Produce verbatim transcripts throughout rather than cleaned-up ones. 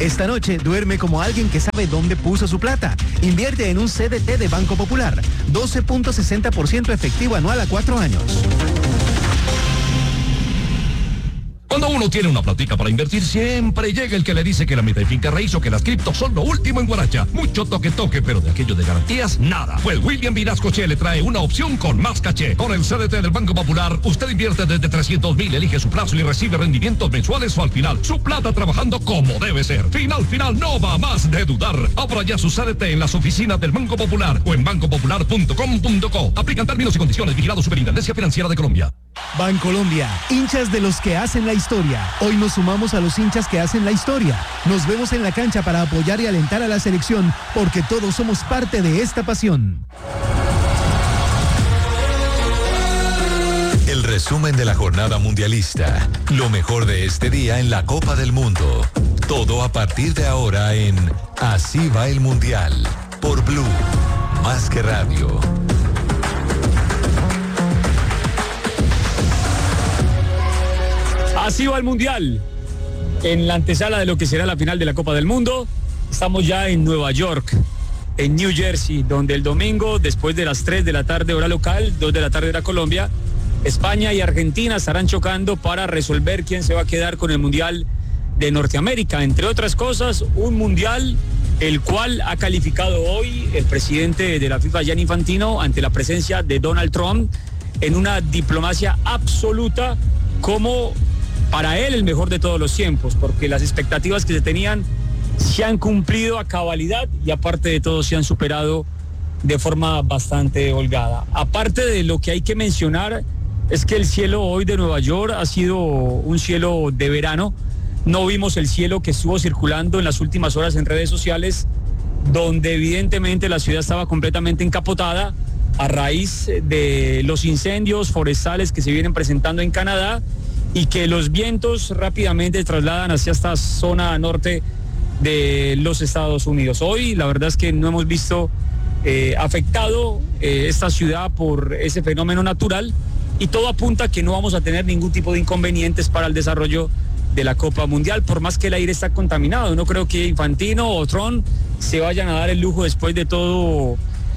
Esta noche duerme como alguien que sabe dónde puso su plata. Invierte en un C D T de Banco Popular. doce punto sesenta por ciento efectivo anual a cuatro años. Cuando uno tiene una platica para invertir, siempre llega el que le dice que la mitad de finca raíz o que las criptos son lo último en Guaracha. Mucho toque toque, pero de aquello de garantías, nada. Pues William Vinascoche le trae una opción con más caché. Con el C D T del Banco Popular, usted invierte desde trescientos mil, elige su plazo y recibe rendimientos mensuales o al final. Su plata trabajando como debe ser. Final, final, no va más de dudar. Abra ya su C D T en las oficinas del Banco Popular o en banco popular punto com punto co. Aplican términos y condiciones. Vigilado Superintendencia Financiera de Colombia. Bancolombia, hinchas de los que hacen la historia. Hoy nos sumamos a los hinchas que hacen la historia. Nos vemos en la cancha para apoyar y alentar a la selección, porque todos somos parte de esta pasión. El resumen de la jornada mundialista. Lo mejor de este día en la Copa del Mundo. Todo a partir de ahora en Así va el Mundial. Por Blue, más que radio. Así va el Mundial. En la antesala de lo que será la final de la Copa del Mundo, estamos ya en Nueva York, en New Jersey, donde el domingo, después de las tres de la tarde hora local, dos de la tarde hora Colombia, España y Argentina estarán chocando para resolver quién se va a quedar con el Mundial de Norteamérica. Entre otras cosas, un Mundial el cual ha calificado hoy el presidente de la FIFA, Gianni Infantino, ante la presencia de Donald Trump, en una diplomacia absoluta como para él el mejor de todos los tiempos, porque las expectativas que se tenían se han cumplido a cabalidad y aparte de todo se han superado de forma bastante holgada. Aparte de lo que hay que mencionar es que el cielo hoy de Nueva York ha sido un cielo de verano. No vimos el cielo que estuvo circulando en las últimas horas en redes sociales, donde evidentemente la ciudad estaba completamente encapotada a raíz de los incendios forestales que se vienen presentando en Canadá y que los vientos rápidamente trasladan hacia esta zona norte de los Estados Unidos. Hoy la verdad es que no hemos visto eh, afectado eh, esta ciudad por ese fenómeno natural y todo apunta a que no vamos a tener ningún tipo de inconvenientes para el desarrollo de la Copa Mundial, por más que el aire está contaminado. No creo que Infantino o Trump se vayan a dar el lujo después de todo,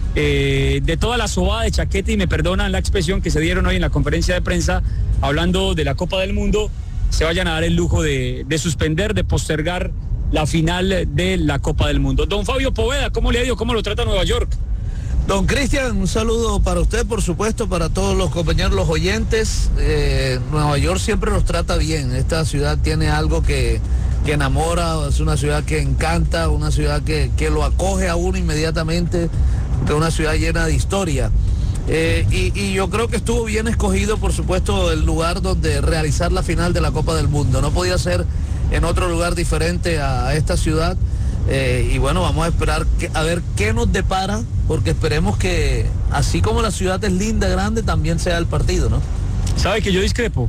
eh, de toda la sobada de chaqueta, y me perdonan la expresión que se dieron hoy en la conferencia de prensa hablando de la Copa del Mundo, se vayan a dar el lujo de, de suspender, de postergar la final de la Copa del Mundo. Don Fabio Poveda, ¿cómo le ha ido? ¿Cómo lo trata Nueva York? Don Cristian, un saludo para usted, por supuesto, para todos los compañeros, los oyentes. Eh, Nueva York siempre nos trata bien. Esta ciudad tiene algo que, que enamora, es una ciudad que encanta, una ciudad que, que lo acoge a uno inmediatamente, es una ciudad llena de historia. Eh, y, y yo creo que estuvo bien escogido, por supuesto, el lugar donde realizar la final de la Copa del Mundo. No podía ser en otro lugar diferente a, a esta ciudad. Eh, y bueno, vamos a esperar que, a ver qué nos depara, porque esperemos que así como la ciudad es linda, grande, también sea el partido, ¿no? ¿Sabe que yo discrepo?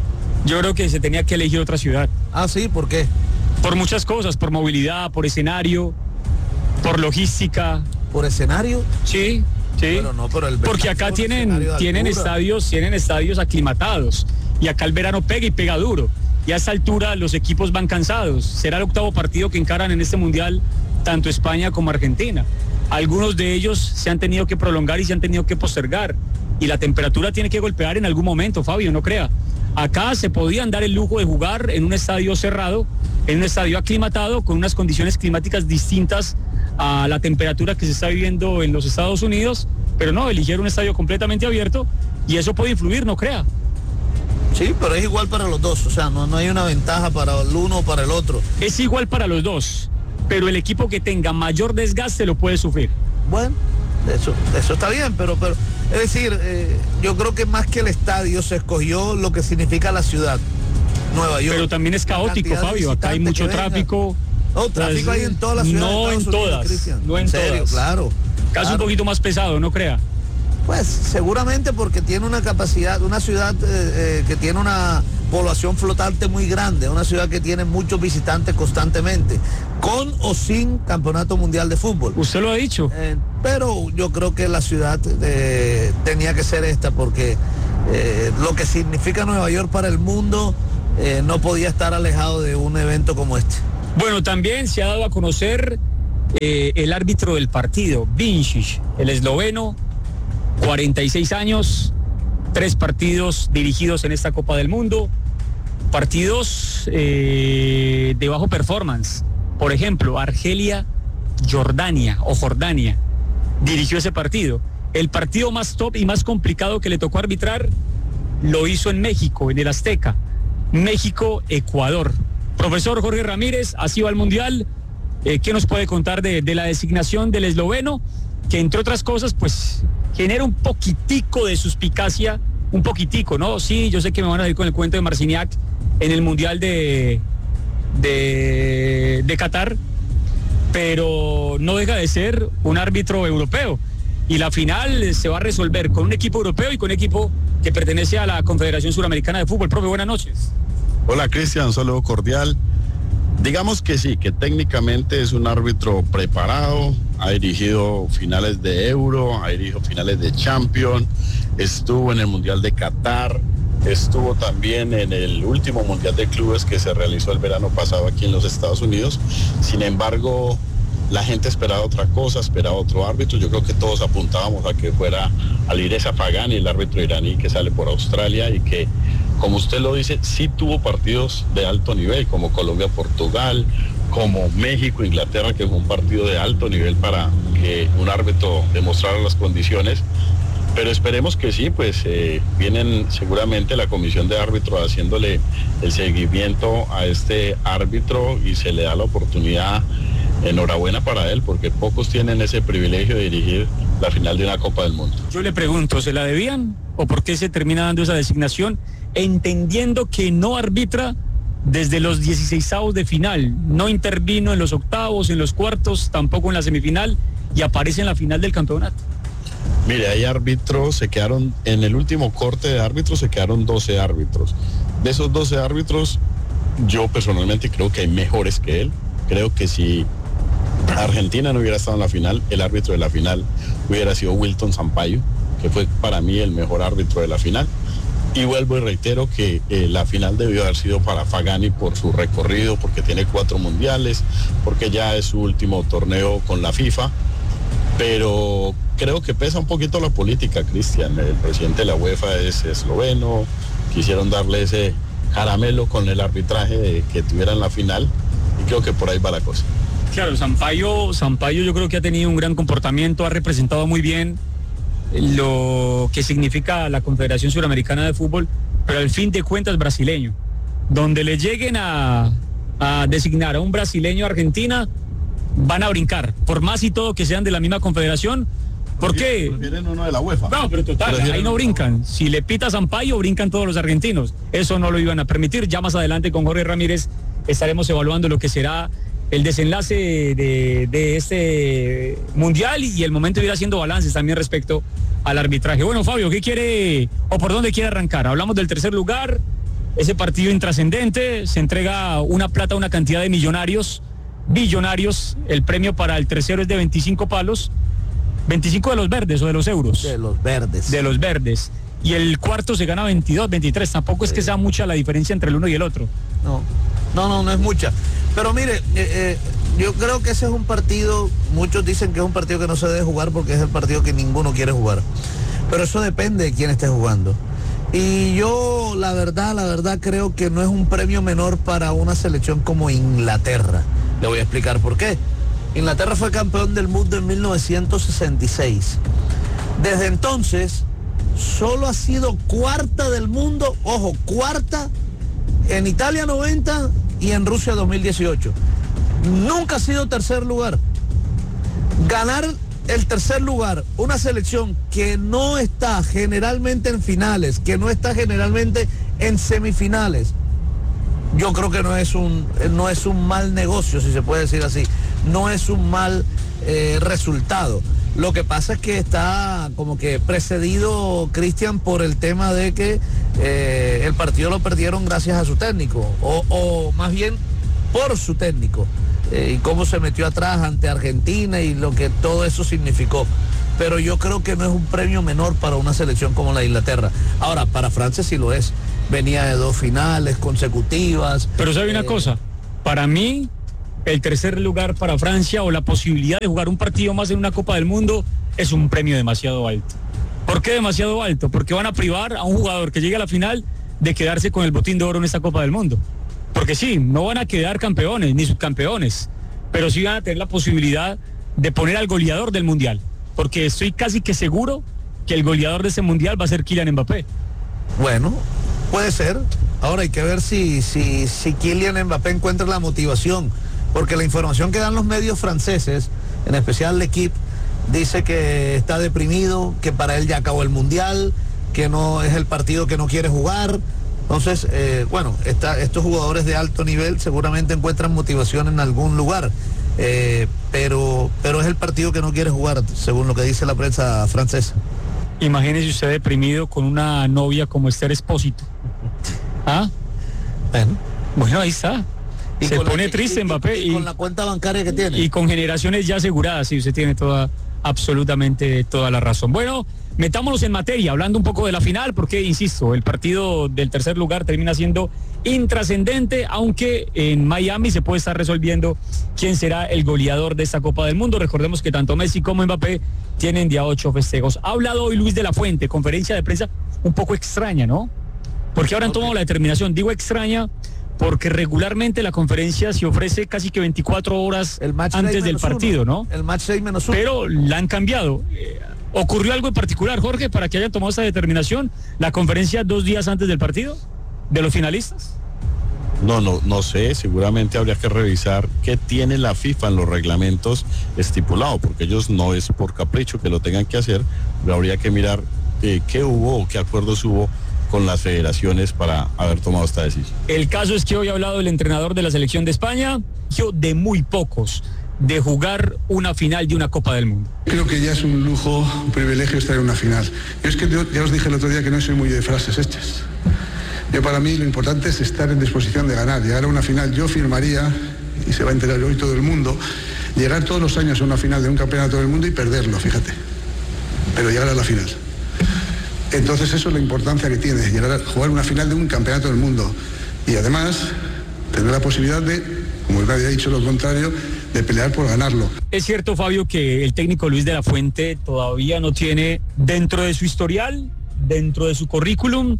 Yo creo que se tenía que elegir otra ciudad. Ah, sí, ¿por qué? Por muchas cosas, por movilidad, por escenario, por logística. ¿Por escenario? Sí, sí. Pero no, pero el porque acá tienen, tienen estadios, tienen estadios aclimatados y acá el verano pega y pega duro. Y a esa altura los equipos van cansados. Será el octavo partido que encaran en este Mundial tanto España como Argentina. Algunos de ellos se han tenido que prolongar y se han tenido que postergar. Y la temperatura tiene que golpear en algún momento, Fabio, no crea. Acá se podían dar el lujo de jugar en un estadio cerrado, en un estadio aclimatado, con unas condiciones climáticas distintas a la temperatura que se está viviendo en los Estados Unidos, pero no, eligieron un estadio completamente abierto y eso puede influir, no crea. Sí, pero es igual para los dos, o sea, no, no hay una ventaja para el uno o para el otro. Es igual para los dos, pero el equipo que tenga mayor desgaste lo puede sufrir. Bueno, eso, eso está bien, pero, pero es decir, eh, yo creo que más que el estadio se escogió lo que significa la ciudad, Nueva York. Pero también es caótico, Fabio, acá hay mucho tráfico. No, tráfico hay en todas las ciudades. No en todas, Cristian. no en, en serio, todas. Claro. Casi claro. un poquito más pesado, no crea. Pues seguramente porque tiene una capacidad, una ciudad eh, eh, que tiene una población flotante muy grande, una ciudad que tiene muchos visitantes constantemente, con o sin campeonato mundial de fútbol. Usted lo ha dicho. Eh, pero yo creo que la ciudad eh, tenía que ser esta porque eh, lo que significa Nueva York para el mundo eh, no podía estar alejado de un evento como este. Bueno, también se ha dado a conocer eh, el árbitro del partido, Vincic, el esloveno, cuarenta y seis años, tres partidos dirigidos en esta Copa del Mundo, partidos eh, de bajo performance. Por ejemplo, Argelia, Jordania o Jordania, dirigió ese partido. El partido más top y más complicado que le tocó arbitrar lo hizo en México, en el Azteca. México-Ecuador. Profesor Jorge Ramírez, así va el Mundial. Eh, ¿Qué nos puede contar de, de la designación del esloveno? Que entre otras cosas, pues, genera un poquitico de suspicacia, un poquitico, ¿no? Sí, yo sé que me van a ir con el cuento de Marciniak en el Mundial de, de, de Qatar, pero no deja de ser un árbitro europeo. Y la final se va a resolver con un equipo europeo y con un equipo que pertenece a la Confederación Suramericana de Fútbol. Profe, buenas noches. Hola Cristian, un saludo cordial. Digamos que sí, que técnicamente es un árbitro preparado, ha dirigido finales de Euro, ha dirigido finales de Champions, estuvo en el Mundial de Qatar, estuvo también en el último Mundial de Clubes que se realizó el verano pasado aquí en los Estados Unidos. Sin embargo, la gente esperaba otra cosa, esperaba otro árbitro. Yo creo que todos apuntábamos a que fuera Alireza Pagani, el árbitro iraní que sale por Australia y que, como usted lo dice, sí tuvo partidos de alto nivel, como Colombia-Portugal, como México-Inglaterra, que fue un partido de alto nivel para que un árbitro demostrara las condiciones. Pero esperemos que sí, pues eh, vienen seguramente la comisión de árbitros haciéndole el seguimiento a este árbitro y se le da la oportunidad. Enhorabuena para él, porque pocos tienen ese privilegio de dirigir la final de una Copa del Mundo. Yo le pregunto, ¿se la debían o por qué se termina dando esa designación, entendiendo que no arbitra desde los dieciseisavos de final, no intervino en los octavos, en los cuartos, tampoco en la semifinal y aparece en la final del campeonato? Mire, hay árbitros, se quedaron, en el último corte de árbitros se quedaron doce árbitros. De esos doce árbitros, yo personalmente creo que hay mejores que él. Creo que si Argentina no hubiera estado en la final, el árbitro de la final hubiera sido Wilton Sampaio, que fue para mí el mejor árbitro de la final. Y vuelvo y reitero que eh, la final debió haber sido para Pagani por su recorrido, porque tiene cuatro mundiales, porque ya es su último torneo con la FIFA. Pero creo que pesa un poquito la política, Cristian. El presidente de la UEFA es esloveno, quisieron darle ese caramelo con el arbitraje de que tuvieran la final y creo que por ahí va la cosa. Claro, Sampaio, Sampaio yo creo que ha tenido un gran comportamiento, ha representado muy bien lo que significa la Confederación Suramericana de Fútbol, pero al fin de cuentas brasileño. Donde le lleguen a, a designar a un brasileño a Argentina, van a brincar, por más y todo que sean de la misma confederación. ¿Por qué? Prefieren uno de la UEFA. No, pero total, Prefieren ahí no brincan. Si le pita a Sampaio, brincan todos los argentinos. Eso no lo iban a permitir. Ya más adelante con Jorge Ramírez estaremos evaluando lo que será el desenlace de, de este mundial y el momento de ir haciendo balances también respecto al arbitraje. Bueno, Fabio, ¿qué quiere o por dónde quiere arrancar? Hablamos del tercer lugar, ese partido intrascendente, se entrega una plata, una cantidad de millonarios, billonarios, el premio para el tercero es de veinticinco palos, veinticinco de los verdes o de los euros. De los verdes. De los verdes. Y el cuarto se gana veintidós, veintitrés, tampoco es que sea mucha la diferencia entre el uno y el otro. No, no, no, no es mucha. Pero mire, eh, eh, yo creo que ese es un partido, muchos dicen que es un partido que no se debe jugar porque es el partido que ninguno quiere jugar. Pero eso depende de quién esté jugando. Y yo, la verdad, la verdad creo que no es un premio menor para una selección como Inglaterra. Le voy a explicar por qué. Inglaterra fue campeón del mundo en mil novecientos sesenta y seis. Desde entonces, solo ha sido cuarta del mundo, ojo, cuarta en Italia noventa y en Rusia dos mil dieciocho. Nunca ha sido tercer lugar. Ganar el tercer lugar, una selección que no está generalmente en finales, que no está generalmente en semifinales, yo creo que no es un, no es un mal negocio, si se puede decir así. No es un mal eh, resultado. Lo que pasa es que está como que precedido, Cristian, por el tema de que eh, el partido lo perdieron gracias a su técnico, o, o más bien por su técnico, eh, y cómo se metió atrás ante Argentina y lo que todo eso significó. Pero yo creo que no es un premio menor para una selección como la de Inglaterra. Ahora, para Francia sí lo es. venía de dos finales consecutivas. Pero sabe una eh, cosa, para mí el tercer lugar para Francia o la posibilidad de jugar un partido más en una Copa del Mundo es un premio demasiado alto. ¿Por qué demasiado alto? Porque van a privar a un jugador que llegue a la final de quedarse con el botín de oro en esta Copa del Mundo. Porque sí, no van a quedar campeones ni subcampeones, pero sí van a tener la posibilidad de poner al goleador del Mundial. Porque estoy casi que seguro que el goleador de ese Mundial va a ser Kylian Mbappé. Bueno, puede ser. Ahora hay que ver si, si, si Kylian Mbappé encuentra la motivación, porque la información que dan los medios franceses, en especial L'Equipe, dice que está deprimido, que para él ya acabó el Mundial, que no es el partido que no quiere jugar. Entonces, eh, bueno, está, estos jugadores de alto nivel seguramente encuentran motivación en algún lugar, eh, pero, pero es el partido que no quiere jugar, según lo que dice la prensa francesa. Imagínese usted deprimido con una novia como Esther Espósito. ¿Ah? Bueno, bueno, ahí está. y Se con pone la, triste y, Mbappé. Y, y, y con la cuenta bancaria que tiene. Y con generaciones ya aseguradas, sí, usted tiene toda, absolutamente toda la razón. Bueno, metámonos en materia, hablando un poco de la final, porque, insisto, el partido del tercer lugar termina siendo intrascendente, aunque en Miami se puede estar resolviendo quién será el goleador de esta Copa del Mundo. Recordemos que tanto Messi como Mbappé tienen día ocho festejos. Ha hablado hoy Luis de la Fuente, conferencia de prensa un poco extraña, ¿no? Porque ahora han tomado la determinación, digo extraña, porque regularmente la conferencia se ofrece casi que veinticuatro horas antes del partido, uno, ¿no? El match seis menos uno. Pero la han cambiado. Eh, ¿Ocurrió algo en particular, Jorge, para que hayan tomado esa determinación? ¿La conferencia dos días antes del partido de los finalistas? No, no, no sé, seguramente habría que revisar qué tiene la FIFA en los reglamentos estipulados, porque ellos no es por capricho que lo tengan que hacer, pero habría que mirar eh, qué hubo o qué acuerdos hubo con las federaciones para haber tomado esta decisión. El caso es que hoy ha hablado el entrenador de la selección de España, de muy pocos, de jugar una final de una Copa del Mundo. Creo que ya es un lujo, un privilegio estar en una final. Yo es que yo, ya os dije el otro día que no soy muy de frases hechas. Yo para mí lo importante es estar en disposición de ganar. Llegar a una final, yo firmaría, y se va a enterar hoy todo el mundo, llegar todos los años a una final de un campeonato del mundo y perderlo, fíjate. Pero llegar a la final. Entonces eso es la importancia que tiene, llegar a jugar una final de un campeonato del mundo. Y además, tener la posibilidad de, como nadie ha dicho lo contrario, de pelear por ganarlo. Es cierto, Fabio, que el técnico Luis de la Fuente todavía no tiene dentro de su historial, dentro de su currículum,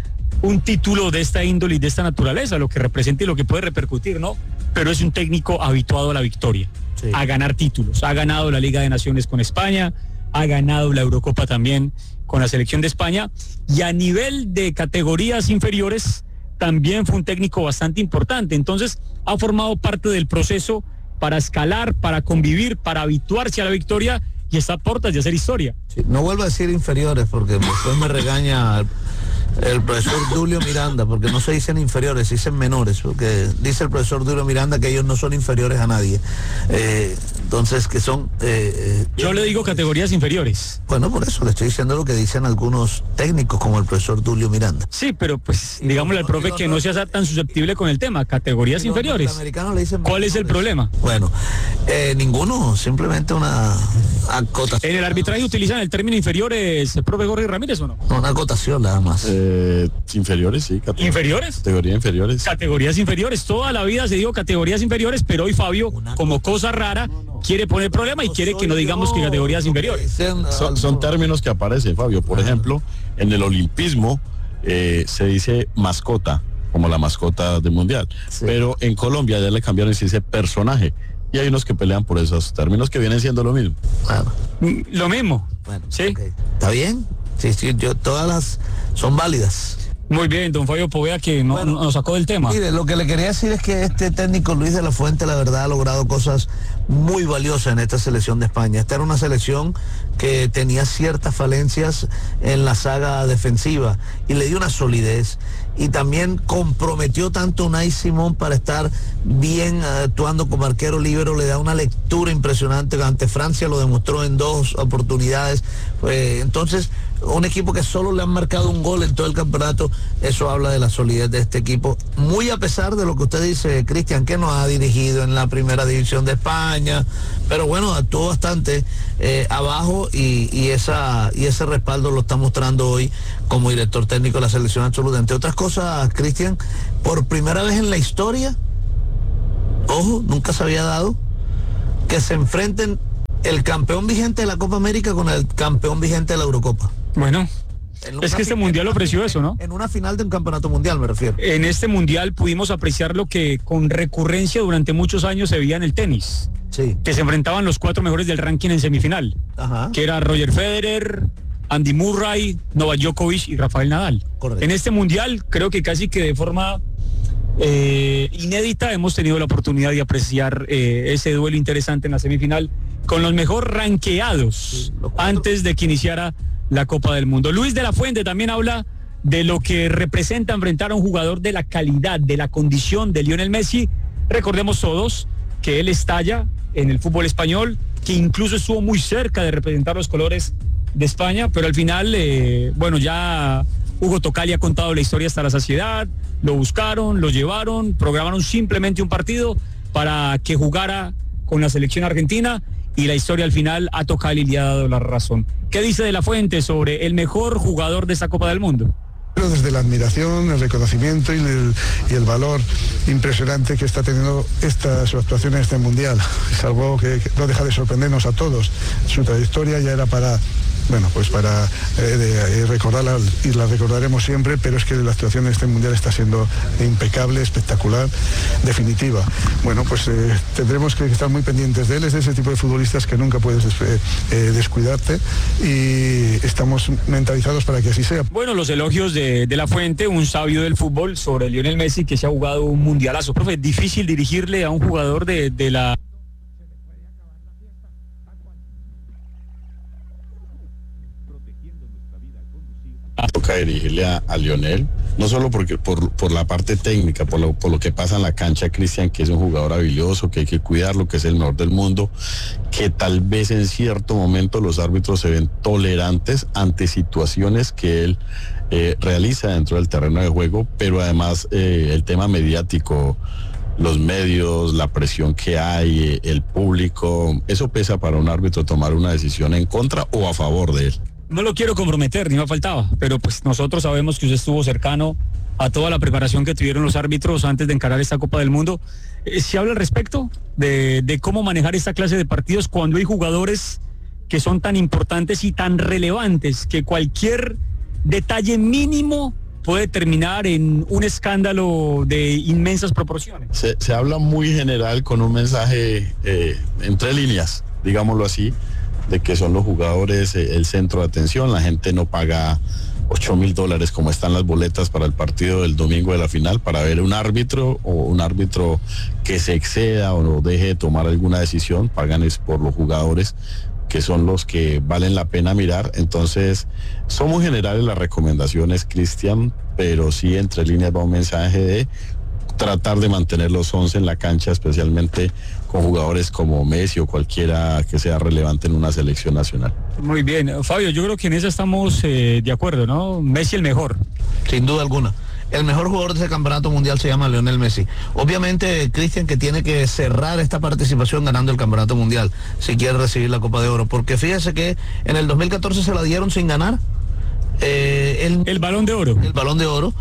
un título de esta índole y de esta naturaleza, lo que representa y lo que puede repercutir, ¿no? Pero es un técnico habituado a la victoria, sí, a ganar títulos. Ha ganado la Liga de Naciones con España, ha ganado la Eurocopa también con la selección de España, y a nivel de categorías inferiores también fue un técnico bastante importante. Entonces ha formado parte del proceso para escalar, para convivir, para habituarse a la victoria, y está a puertas de hacer historia. Sí, no vuelvo a decir inferiores porque después me regaña el, el profesor Dulio Miranda, porque no se dicen inferiores, se dicen menores, porque dice el profesor Dulio Miranda que ellos no son inferiores a nadie. Eh, entonces, que son... Eh, Yo le digo categorías inferiores. Bueno, por eso le estoy diciendo lo que dicen algunos técnicos, como el profesor Dulio Miranda. Sí, pero pues digámosle al profe que no sea tan susceptible con el tema, categorías inferiores. Le dicen ¿Cuál es el problema? Bueno, eh, ninguno, simplemente una acotación. ¿En el arbitraje utilizan el término inferiores, el profe Jorge Ramírez, o no? Una acotación nada más. Eh, inferiores, sí. Categoría, ¿Inferiores? Categorías inferiores. Categorías inferiores. Toda la vida se dijo categorías inferiores, pero hoy Fabio, como cosa rara, quiere poner problema y quiere que no digamos que categorías inferiores. Son, son términos que aparecen, Fabio. Por ejemplo, en el olimpismo eh, se dice mascota, como la mascota del mundial. Sí. Pero en Colombia ya le cambiaron y se dice personaje. Y hay unos que pelean por esos términos que vienen siendo lo mismo. Bueno. Lo mismo. Bueno, ¿sí? Okay. ¿Está bien? Sí, sí, yo, todas las son válidas. Muy bien, don Fabio Poveda, que no, bueno, nos sacó del tema. Mire, lo que le quería decir es que este técnico Luis de la Fuente, la verdad, ha logrado cosas muy valiosas en esta selección de España. Esta era una selección que tenía ciertas falencias en la saga defensiva y le dio una solidez, y también comprometió tanto a Unai Simón para estar bien actuando como arquero líbero. Le da una lectura impresionante, ante Francia lo demostró en dos oportunidades. Pues, entonces, un equipo que solo le han marcado un gol en todo el campeonato, eso habla de la solidez de este equipo, muy a pesar de lo que usted dice, Cristian, que no ha dirigido en la primera división de España, pero bueno, actuó bastante eh, abajo, y, y, esa, y ese respaldo lo está mostrando hoy como director técnico de la selección absoluta. Entre otras cosas, Cristian, por primera vez en la historia, ojo, nunca se había dado, que se enfrenten el campeón vigente de la Copa América con el campeón vigente de la Eurocopa. Bueno, es que este mundial ofreció eso, ¿no? En una final de un campeonato mundial, me refiero. En este mundial pudimos apreciar lo que con recurrencia durante muchos años se veía en el tenis. Sí. Que se enfrentaban los cuatro mejores del ranking en semifinal. Ajá. Que era Roger Federer, Andy Murray, Novak Djokovic y Rafael Nadal. Correcto. En este mundial creo que casi que de forma eh, inédita hemos tenido la oportunidad de apreciar eh, ese duelo interesante en la semifinal con los mejor ranqueados sí, los antes de que iniciara la Copa del Mundo. Luis de la Fuente también habla de lo que representa enfrentar a un jugador de la calidad, de la condición de Lionel Messi. Recordemos todos que él estalla en el fútbol español, que incluso estuvo muy cerca de representar los colores de España, pero al final, eh, bueno, ya Hugo Tocali ha contado la historia hasta la saciedad, lo buscaron, lo llevaron, programaron simplemente un partido para que jugara con la selección argentina y la historia al final a Tocali le ha dado la razón. ¿Qué dice de la Fuente sobre el mejor jugador de esta Copa del Mundo? Pero desde la admiración, el reconocimiento y el, y el valor impresionante que está teniendo esta, su actuación en este Mundial. Es algo que, que no deja de sorprendernos a todos. Su trayectoria ya era para, bueno, pues para eh, de, eh, recordarla y la recordaremos siempre, pero es que la actuación en este Mundial está siendo impecable, espectacular, definitiva. Bueno, pues eh, tendremos que estar muy pendientes de él. Es de ese tipo de futbolistas que nunca puedes eh, eh, descuidarte y estamos mentalizados para que así sea. Bueno, los elogios de de la Fuente, un sabio del fútbol, sobre Lionel Messi, que se ha jugado un mundialazo. Profe, es difícil dirigirle a un jugador de, de la... Toca dirigirle a, a Lionel, no solo porque por, por la parte técnica, por lo, por lo que pasa en la cancha, Cristian, que es un jugador habilidoso, que hay que cuidarlo, que es el mejor del mundo, que tal vez en cierto momento los árbitros se ven tolerantes ante situaciones que él eh, realiza dentro del terreno de juego, pero además eh, el tema mediático, los medios, la presión que hay, el público, eso pesa para un árbitro tomar una decisión en contra o a favor de él. No lo quiero comprometer, ni me faltaba, pero pues nosotros sabemos que usted estuvo cercano a toda la preparación que tuvieron los árbitros antes de encarar esta Copa del Mundo. Eh, ¿Se habla al respecto de, de cómo manejar esta clase de partidos cuando hay jugadores que son tan importantes y tan relevantes que cualquier detalle mínimo puede terminar en un escándalo de inmensas proporciones? Se, se habla muy general con un mensaje eh, entre líneas, digámoslo así, de que son los jugadores eh, el centro de atención. La gente no paga ocho mil dólares como están las boletas para el partido del domingo de la final para ver un árbitro o un árbitro que se exceda o no deje de tomar alguna decisión. Pagan es por los jugadores, que son los que valen la pena mirar. Entonces son muy generales las recomendaciones, Cristian, pero sí entre líneas va un mensaje de tratar de mantener los once en la cancha, especialmente con jugadores como Messi o cualquiera que sea relevante en una selección nacional. Muy bien, Fabio, yo creo que en eso estamos eh, de acuerdo, ¿no? Messi el mejor. Sin duda alguna. El mejor jugador de ese campeonato mundial se llama Lionel Messi. Obviamente, Cristian, que tiene que cerrar esta participación ganando el campeonato mundial si quiere recibir la Copa de Oro, porque fíjese que en el dos mil catorce se la dieron sin ganar. Eh, el, el Balón de Oro. El Balón de Oro.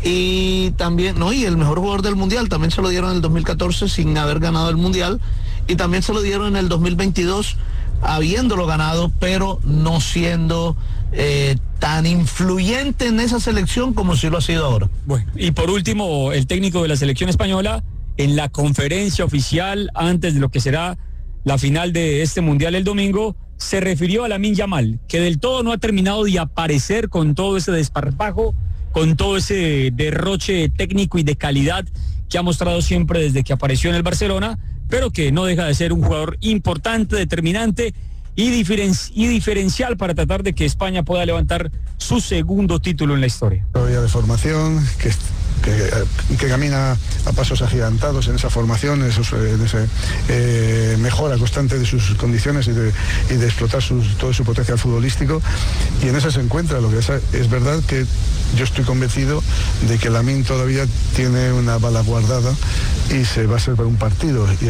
Y también, no, y el mejor jugador del mundial también se lo dieron en el dos mil catorce sin haber ganado el mundial, y también se lo dieron en el dos mil veintidós habiéndolo ganado, pero no siendo eh, tan influyente en esa selección como sí lo ha sido ahora. Bueno, y por último, el técnico de la selección española, en la conferencia oficial antes de lo que será la final de este mundial el domingo, se refirió a Lamine Yamal, que del todo no ha terminado de aparecer con todo ese desparpajo, con todo ese derroche técnico y de calidad que ha mostrado siempre desde que apareció en el Barcelona, pero que no deja de ser un jugador importante, determinante y, diferen- y diferencial para tratar de que España pueda levantar su segundo título en la historia. Todavía de formación, que, que, que camina a pasos agigantados en esa formación, en, esos, en esa eh, mejora constante de sus condiciones y de, y de explotar sus, todo su potencial futbolístico, y en eso se encuentra. Lo que es, es verdad que yo estoy convencido de que Lamine todavía tiene una bala guardada y se va a ser para un partido. Y,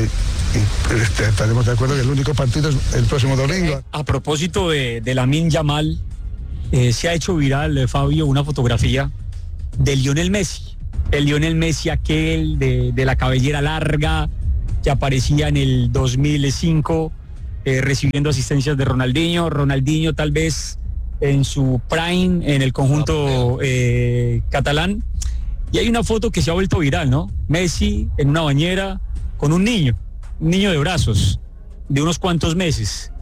y estaremos de acuerdo que el único partido es el próximo domingo. A propósito de, de Lamine Yamal, eh, se ha hecho viral, eh, Fabio, una fotografía de Lionel Messi. El Lionel Messi aquel de, de la cabellera larga que aparecía en el dos mil cinco eh, recibiendo asistencias de Ronaldinho. Ronaldinho tal vez en su prime en el conjunto eh, catalán. Y hay una foto que se ha vuelto viral, ¿no? Messi en una bañera con un niño, un niño de brazos, de unos cuantos meses.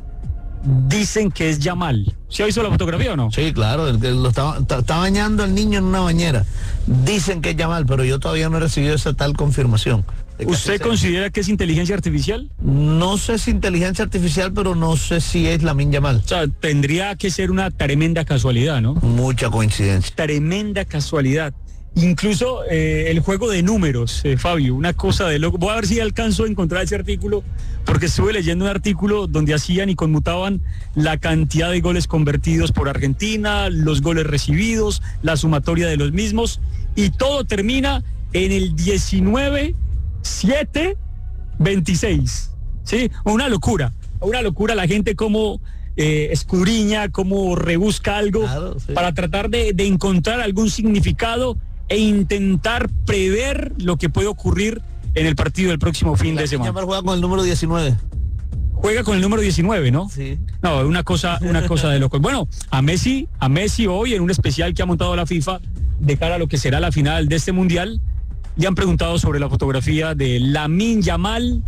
Dicen que es Yamal. ¿Se ha visto la fotografía o no? Sí, claro, el que lo está, está, está bañando el niño en una bañera. Dicen que es Yamal, pero yo todavía no he recibido esa tal confirmación. ¿Usted considera que es inteligencia artificial? No sé si inteligencia artificial, pero no sé si es Lamine Yamal. O sea, tendría que ser una tremenda casualidad, ¿no? Mucha coincidencia. Tremenda casualidad. Incluso eh, el juego de números, eh, Fabio, una cosa de loco. Voy a ver si alcanzo a encontrar ese artículo, porque estuve leyendo un artículo donde hacían y conmutaban la cantidad de goles convertidos por Argentina, los goles recibidos, la sumatoria de los mismos, y todo termina en el diecinueve siete veintiséis. ¿Sí? Una locura, una locura la gente como eh, escudriña, como rebusca algo, claro, sí, para tratar de, de encontrar algún significado e intentar prever lo que puede ocurrir en el partido del próximo fin de semana. Juega con el número diecinueve. Juega con el número diecinueve, ¿no? Sí. No, una cosa, una cosa de loco. Bueno, a Messi, a Messi hoy en un especial que ha montado la FIFA de cara a lo que será la final de este mundial, le han preguntado sobre la fotografía de Lamine Yamal,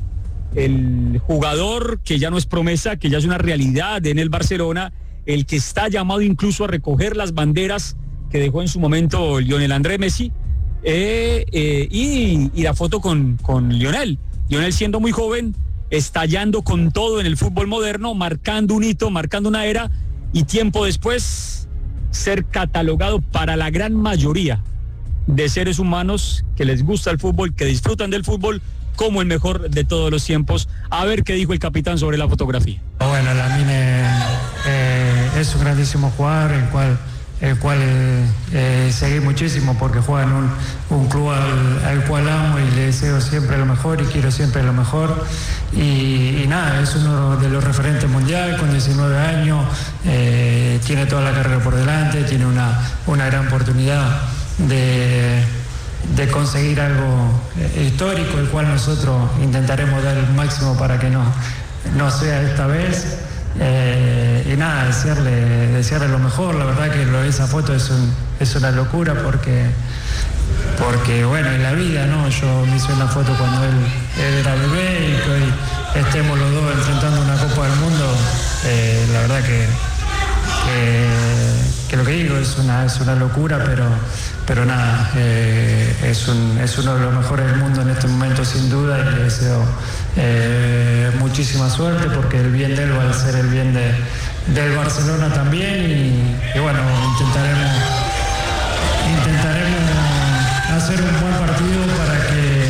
el jugador que ya no es promesa, que ya es una realidad en el Barcelona, el que está llamado incluso a recoger las banderas que dejó en su momento Lionel Andrés Messi, eh, eh, y, y la foto con, con Lionel. Lionel siendo muy joven, estallando con todo en el fútbol moderno, marcando un hito, marcando una era, y tiempo después ser catalogado para la gran mayoría de seres humanos que les gusta el fútbol, que disfrutan del fútbol, como el mejor de todos los tiempos. A ver qué dijo el capitán sobre la fotografía. Bueno, Lamine eh, es un grandísimo jugador, el cual el cual eh, seguí muchísimo porque juega en un, un club al, al cual amo y le deseo siempre lo mejor y quiero siempre lo mejor. Y, y nada, es uno de los referentes mundial con diecinueve años, eh, tiene toda la carrera por delante, tiene una, una gran oportunidad de, de conseguir algo eh, histórico, el cual nosotros intentaremos dar el máximo para que no, no sea esta vez. Eh, y nada, desearle, desearle lo mejor. La verdad que lo, esa foto es, un, es una locura porque, porque bueno, en la vida, ¿no? Yo me hice una foto cuando él, él era bebé y que hoy estemos los dos enfrentando una Copa del Mundo. Eh, la verdad que, que, que lo que digo es una, es una locura, pero, pero nada, eh, es, un, es uno de los mejores del mundo en este momento sin duda, y le deseo eh, muchísima suerte porque el bien de él va a ser el bien de, del Barcelona también, y, y bueno, intentaremos intentaremos hacer un buen partido para que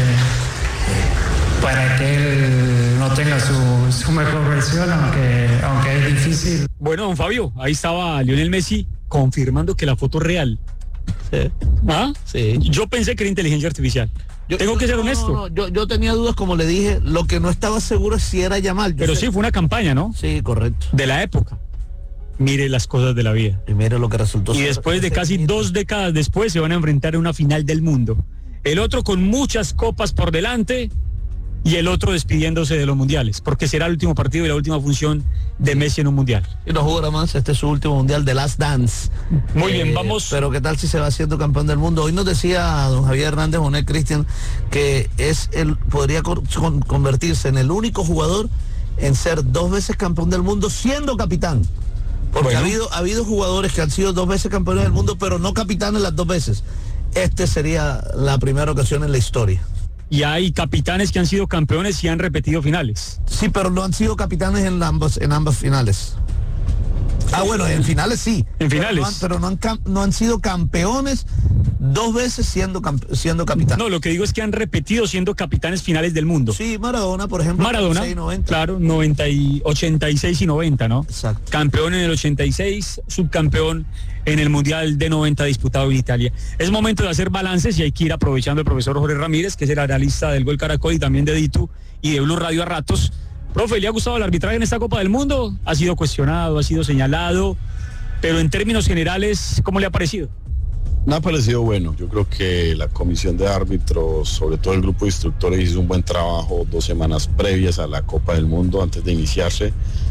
para que él no tenga su, su mejor versión, aunque, aunque es difícil. Bueno, don Fabio, ahí estaba Lionel Messi confirmando que la foto es real. Sí. ¿Ah? Sí. Yo pensé que era inteligencia artificial. Yo, Tengo que ser no, honesto. No, no, yo, yo tenía dudas, como le dije, lo que no estaba seguro es si era Yamal. Yo Pero sé. sí, fue una campaña, ¿no? Sí, correcto. De la época. Mire las cosas de la vida. Y mire lo que resultó. Y después de casi dos décadas después se van a enfrentar en una final del mundo. El otro con muchas copas por delante y el otro despidiéndose de los mundiales, porque será el último partido y la última función de Messi en un mundial. Y no jugará más, este es su último mundial, de Last Dance. Muy eh, bien, vamos. Pero qué tal si se va haciendo campeón del mundo. Hoy nos decía don Javier Hernández Bonet, Cristian, que es el, podría con, convertirse en el único jugador en ser dos veces campeón del mundo siendo capitán. Porque bueno, ha habido, ha habido jugadores que han sido dos veces campeones del mundo, pero no capitanes las dos veces. Este sería la primera ocasión en la historia. Y hay capitanes que han sido campeones y han repetido finales. Sí, pero no han sido capitanes en ambas, en ambas finales. Ah, bueno, en finales sí. En finales. Pero no han, pero no han, no han sido campeones dos veces siendo, siendo capitán. No, lo que digo es que han repetido siendo capitanes finales del mundo. Sí, Maradona, por ejemplo. Maradona, ochenta y noventa. Claro, noventa y, ochenta y seis y noventa, ¿no? Exacto. Campeón en el ochenta y seis, subcampeón en el Mundial de noventa disputado en Italia. Es momento de hacer balances y hay que ir aprovechando el profesor Jorge Ramírez, que es el analista del Gol Caracol y también de Ditu y de Blue Radio a ratos. Profe, ¿le ha gustado el arbitraje en esta Copa del Mundo? Ha sido cuestionado, ha sido señalado. pero en términos generales, ¿cómo le ha parecido? Me ha parecido bueno. Yo creo que la comisión de árbitros, sobre todo el grupo de instructores, hizo un buen trabajo dos semanas previas a la Copa del Mundo antes de iniciarse.